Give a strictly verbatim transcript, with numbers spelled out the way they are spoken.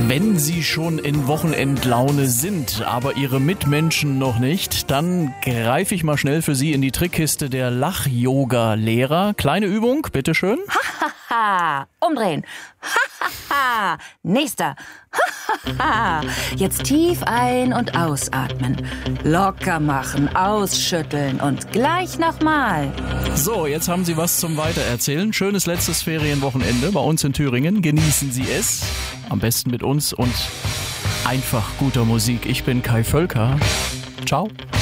Wenn Sie schon in Wochenendlaune sind, aber Ihre Mitmenschen noch nicht, dann greife ich mal schnell für Sie in die Trickkiste der Lach-Yoga-Lehrer. Kleine Übung, bitteschön. Ha, umdrehen. Ha, nächster. Ha, jetzt tief ein- und ausatmen. Locker machen, ausschütteln und gleich nochmal. So, jetzt haben Sie was zum Weitererzählen. Schönes letztes Ferienwochenende bei uns in Thüringen. Genießen Sie es. Am besten mit uns und einfach guter Musik. Ich bin Kai Völker. Ciao.